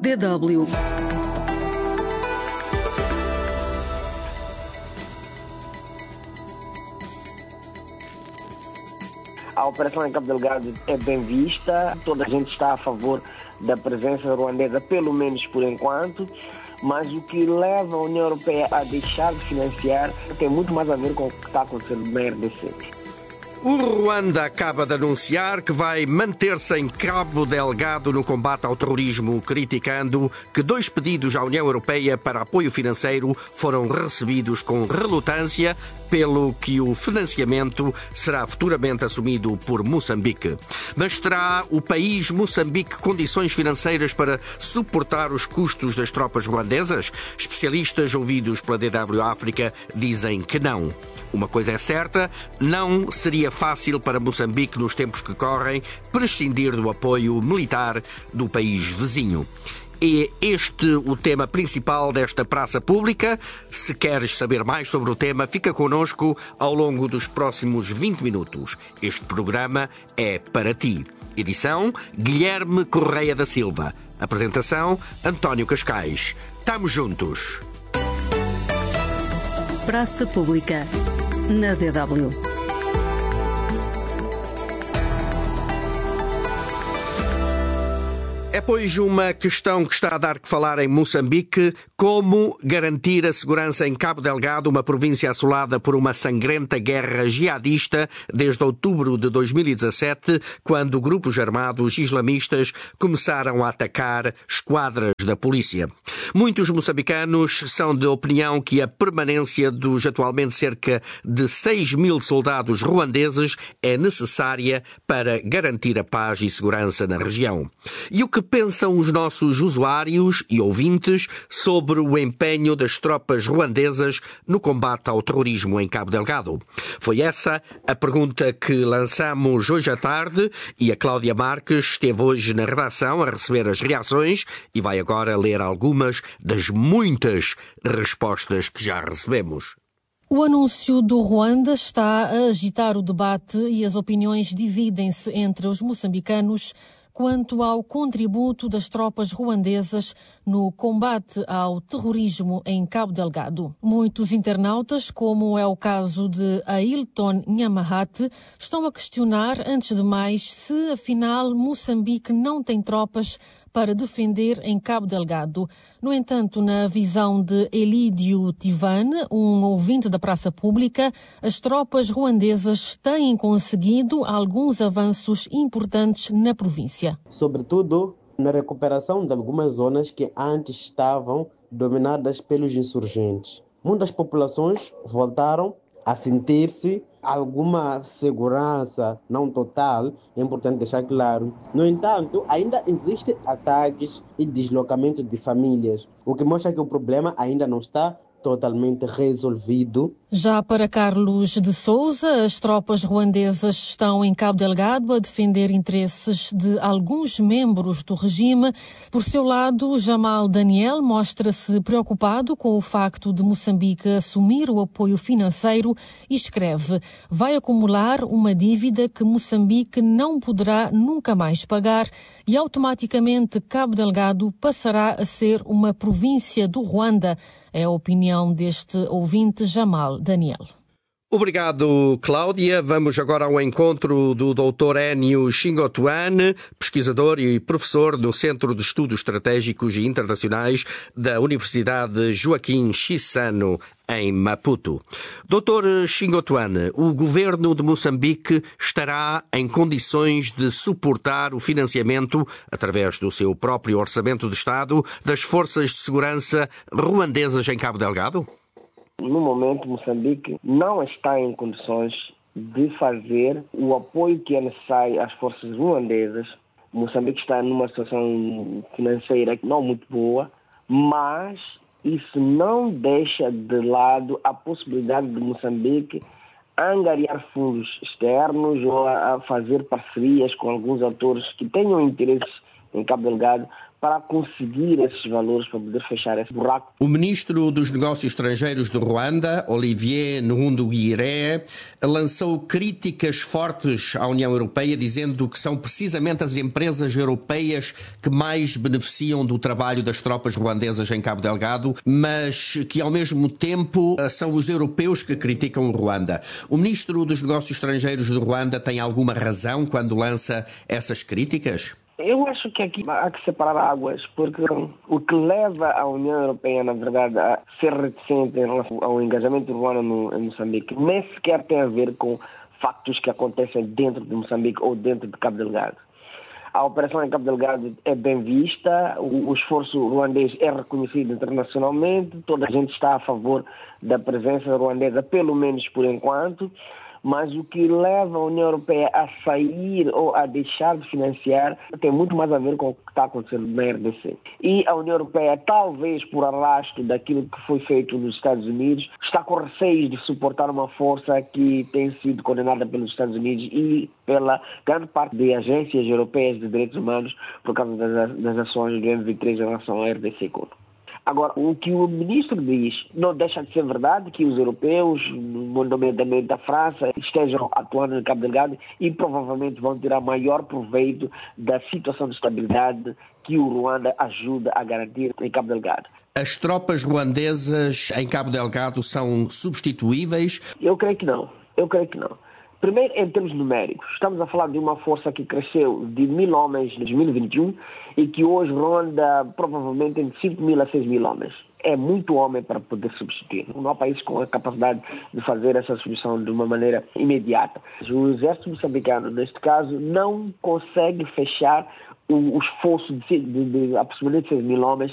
DW. A operação em Cabo Delgado é bem vista, toda a gente está a favor da presença ruandesa, pelo menos por enquanto, mas o que leva a União Europeia a deixar de financiar tem muito mais a ver com o que está acontecendo na RDC. O Ruanda acaba de anunciar que vai manter-se em Cabo Delgado no combate ao terrorismo, criticando que 2 pedidos à União Europeia para apoio financeiro foram recebidos com relutância, pelo que o financiamento será futuramente assumido por Moçambique. Mas terá o país Moçambique condições financeiras para suportar os custos das tropas ruandesas? Especialistas ouvidos pela DW África dizem que não. Uma coisa é certa, não seria fácil para Moçambique, nos tempos que correm, prescindir do apoio militar do país vizinho. É este o tema principal desta praça pública. Se queres saber mais sobre o tema, fica connosco ao longo dos próximos 20 minutos. Este programa é para ti. Edição Guilherme Correia da Silva. Apresentação António Cascais. Estamos juntos. Praça Pública, na DW. É, pois, uma questão que está a dar que falar em Moçambique: como garantir a segurança em Cabo Delgado, uma província assolada por uma sangrenta guerra jihadista desde outubro de 2017, quando grupos armados islamistas começaram a atacar esquadras da polícia. Muitos moçambicanos são de opinião que a permanência dos atualmente cerca de 6.000 soldados ruandeses é necessária para garantir a paz e segurança na região. E o que pensam os nossos usuários e ouvintes sobre o empenho das tropas ruandesas no combate ao terrorismo em Cabo Delgado? Foi essa a pergunta que lançamos hoje à tarde e a Cláudia Marques esteve hoje na redação a receber as reações e vai agora ler algumas das muitas respostas que já recebemos. O anúncio do Ruanda está a agitar o debate e as opiniões dividem-se entre os moçambicanos quanto ao contributo das tropas ruandesas no combate ao terrorismo em Cabo Delgado. Muitos internautas, como é o caso de Ailton Nhamahat, estão a questionar, antes de mais, se afinal Moçambique não tem tropas para defender em Cabo Delgado. No entanto, na visão de Elídio Tivane, um ouvinte da praça pública, as tropas ruandesas têm conseguido alguns avanços importantes na província. Sobretudo na recuperação de algumas zonas que antes estavam dominadas pelos insurgentes. Muitas populações voltaram a sentir-se alguma segurança, não total, é importante deixar claro. No entanto, ainda existem ataques e deslocamento de famílias, o que mostra que o problema ainda não está totalmente resolvido. Já para Carlos de Souza, as tropas ruandesas estão em Cabo Delgado a defender interesses de alguns membros do regime. Por seu lado, Jamal Daniel mostra-se preocupado com o facto de Moçambique assumir o apoio financeiro e escreve: vai acumular uma dívida que Moçambique não poderá nunca mais pagar e automaticamente Cabo Delgado passará a ser uma província do Ruanda. É a opinião deste ouvinte Jamal Daniel. Obrigado, Cláudia. Vamos agora ao encontro do Dr. Enio Xingotuane, pesquisador e professor no Centro de Estudos Estratégicos e Internacionais da Universidade Joaquim Chissano, em Maputo. Dr. Xingotuane, o governo de Moçambique estará em condições de suportar o financiamento, através do seu próprio orçamento de Estado, das forças de segurança ruandesas em Cabo Delgado? No momento, Moçambique não está em condições de fazer o apoio que é necessário às forças ruandesas. Moçambique está numa situação financeira não muito boa, mas isso não deixa de lado a possibilidade de Moçambique angariar fundos externos ou a fazer parcerias com alguns atores que tenham interesses em Cabo Delgado para conseguir esses valores, para poder fechar esse buraco. O ministro dos Negócios Estrangeiros do Ruanda, Olivier Nduhungirehe, lançou críticas fortes à União Europeia, dizendo que são precisamente as empresas europeias que mais beneficiam do trabalho das tropas ruandesas em Cabo Delgado, mas que ao mesmo tempo são os europeus que criticam o Ruanda. O ministro dos Negócios Estrangeiros do Ruanda tem alguma razão quando lança essas críticas? Eu acho que aqui há que separar águas, porque o que leva a União Europeia, na verdade, a ser reticente em relação ao engajamento do Ruanda em Moçambique, nem sequer tem a ver com factos que acontecem dentro de Moçambique ou dentro de Cabo Delgado. A operação em Cabo Delgado é bem vista, o esforço ruandês é reconhecido internacionalmente, toda a gente está a favor da presença ruandesa, pelo menos por enquanto. Mas o que leva a União Europeia a sair ou a deixar de financiar tem muito mais a ver com o que está acontecendo na RDC. E a União Europeia, talvez por arrasto daquilo que foi feito nos Estados Unidos, está com receios de suportar uma força que tem sido condenada pelos Estados Unidos e pela grande parte de agências europeias de direitos humanos por causa das ações do M23 em relação à RDC Congo. Agora, o que o ministro diz não deixa de ser verdade, que os europeus, nomeadamente da França, estejam atuando em Cabo Delgado e provavelmente vão tirar maior proveito da situação de estabilidade que o Ruanda ajuda a garantir em Cabo Delgado. As tropas ruandesas em Cabo Delgado são substituíveis? Eu creio que não. Primeiro, em termos numéricos, estamos a falar de uma força que cresceu de 1.000 homens em 2021 e que hoje ronda provavelmente entre 5.000 a 6.000 homens. É muito homem para poder substituir. Não há país com a capacidade de fazer essa substituição de uma maneira imediata. O exército moçambicano, neste caso, não consegue fechar o esforço de aproximadamente 6.000 homens